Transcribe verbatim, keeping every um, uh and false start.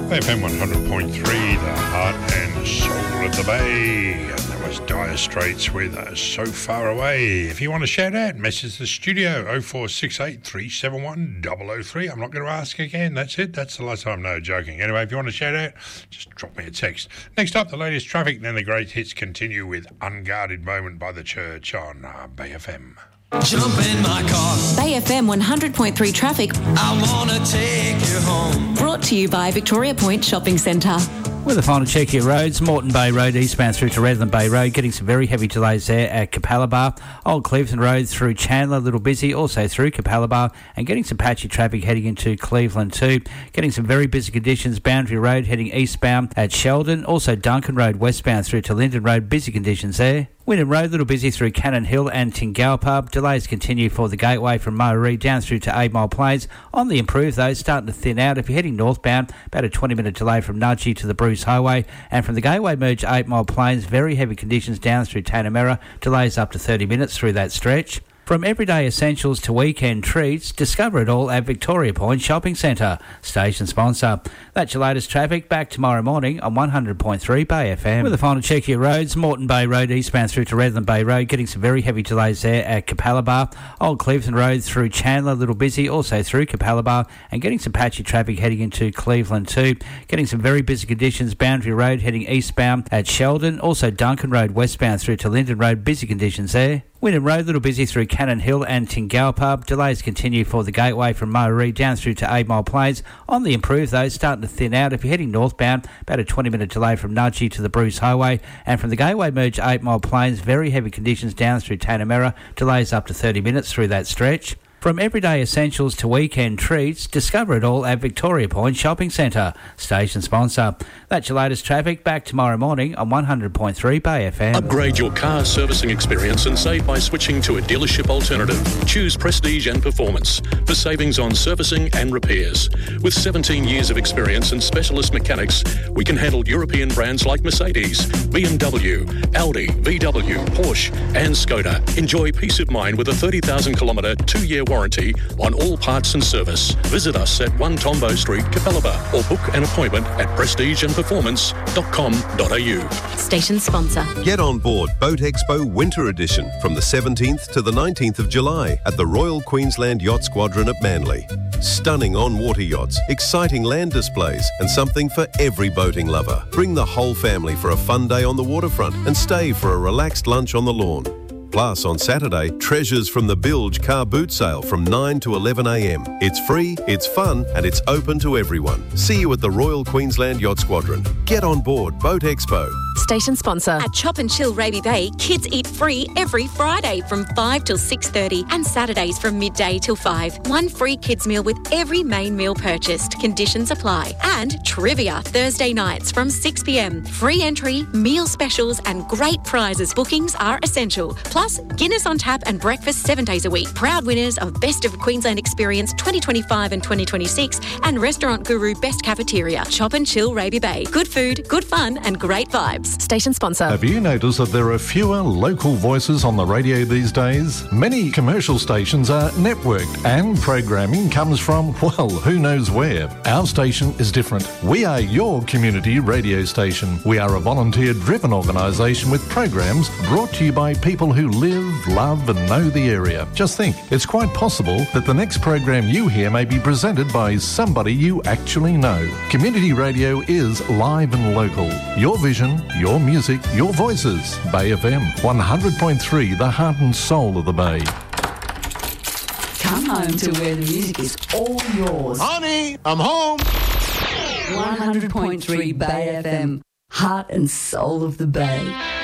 F M one hundred point three, the heart and soul of the Bay. And that was Dire Straits with uh, So Far Away. If you want to shout out, message the studio oh four six eight, three seven one, double oh three. I'm not going to ask again. That's it. That's the last time. No, joking. Anyway, if you want to shout out, just drop me a text. Next up, the latest traffic. Then the great hits continue with Unguarded Moment by The Church on uh, Bay F M. Jump in my car. Bay F M one hundred point three traffic. I wanna take you home. Brought to you by Victoria Point Shopping Centre. With a final check here, roads, Moreton Bay Road eastbound through to Redland Bay Road, getting some very heavy delays there at Capalaba. Old Cleveland Road through Chandler, a little busy, also through Capalaba, and getting some patchy traffic heading into Cleveland too. Getting some very busy conditions, Boundary Road heading eastbound at Sheldon, also Duncan Road westbound through to Linden Road, busy conditions there. Wynnum Road, a little busy through Cannon Hill and Tingalpa. Delays continue for the gateway from Murray down through to Eight Mile Plains. On the improve, though, starting to thin out. If you're heading northbound, about a twenty minute delay from Nudgee to the Bruce Highway. And from the gateway merge Eight Mile Plains, very heavy conditions down through Tanamera. Delays up to thirty minutes through that stretch. From everyday essentials to weekend treats, discover it all at Victoria Point Shopping Centre. Station sponsor. That's your latest traffic. Back tomorrow morning on one hundred point three Bay F M. With a final check here, roads, Moreton Bay Road eastbound through to Redland Bay Road, getting some very heavy delays there at Capalaba. Old Cleveland Road through Chandler, a little busy, also through Capalaba, and getting some patchy traffic heading into Cleveland too. Getting some very busy conditions, Boundary Road heading eastbound at Sheldon, also Duncan Road westbound through to Linden Road, busy conditions there. Wynnum Road, a little busy through Cannon Hill and Tingalpa. Delays continue for the gateway from Murray down through to Eight Mile Plains. On the improve, though, starting to thin out. If you're heading northbound, about a twenty minute delay from Nudgee to the Bruce Highway. And from the gateway merge Eight Mile Plains, very heavy conditions down through Tanamera. Delays up to thirty minutes through that stretch. From everyday essentials to weekend treats, discover it all at Victoria Point Shopping Centre. Station sponsor. That's your latest traffic. Back tomorrow morning on one hundred point three Bay F M. Upgrade your car servicing experience and save by switching to a dealership alternative. Choose Prestige and Performance for savings on servicing and repairs. With seventeen years of experience and specialist mechanics, we can handle European brands like Mercedes, B M W, Audi, V W, Porsche and Skoda. Enjoy peace of mind with a thirty thousand kilometre two-year warranty on all parts and service. Visit us at one Tombo Street, Capalaba, or book an appointment at prestige and performance dot com dot a u. Station sponsor. Get on board Boat Expo Winter Edition from the seventeenth to the nineteenth of July at the Royal Queensland Yacht Squadron at Manly. Stunning on-water yachts, exciting land displays, and something for every boating lover. Bring the whole family for a fun day on the waterfront and stay for a relaxed lunch on the lawn. Plus, on Saturday, treasures from the Bilge car boot sale from nine to eleven a m. It's free, it's fun, and it's open to everyone. See you at the Royal Queensland Yacht Squadron. Get on board Boat Expo. Station sponsor. At Chop and Chill Raby Bay, kids eat free every Friday from five till six thirty and Saturdays from midday till five. One free kids meal with every main meal purchased. Conditions apply. And trivia Thursday nights from six p m. Free entry, meal specials and great prizes. Bookings are essential. Plus, Guinness on tap and breakfast seven days a week. Proud winners of Best of Queensland Experience twenty twenty-five and twenty twenty-six and Restaurant Guru Best Cafeteria. Chop and Chill Raby Bay. Good food, good fun and great vibes. Station sponsor. Have you noticed that there are fewer local voices on the radio these days? Many commercial stations are networked and programming comes from, well, who knows where. Our station is different. We are your community radio station. We are a volunteer-driven organisation with programs brought to you by people who live, love and know the area. Just think, it's quite possible that the next program you hear may be presented by somebody you actually know. Community radio is live and local. Your vision, your music, your voices. Bay F M, one hundred point three, the heart and soul of the Bay. Come home to where the music is all yours. Honey, I'm home. one hundred point three Bay F M, heart and soul of the Bay.